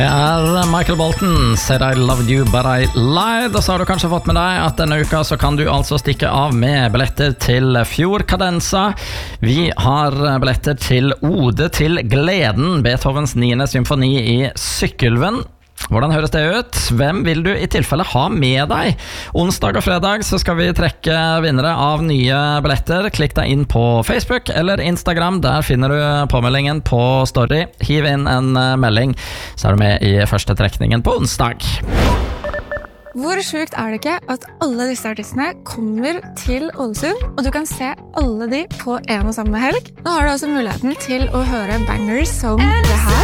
Det Michael Bolton, Said I Loved You But I Lied. Og så har du kanskje fått med deg at denne uka så kan du altså stikke av med billetter til Fjord Cadenza. Vi har billetter til Ode til gleden, Beethovens 9. symfoni i Sykkylven. Hvordan høres det ut? Hvem vil du i tilfelle ha med deg? Onsdag og fredag så skal vi trekke vinnere av nye billetter. Klikk deg inn på Facebook eller Instagram. Der finner du påmeldingen på Story. Hiv inn en melding, så er du med i første trekningen på onsdag. Hvor sjukt det ikke at alle disse artistene kommer til Ålesund, og du kan se alle de på en og samme helg? Nå har du altså muligheten til å høre bangers som det her.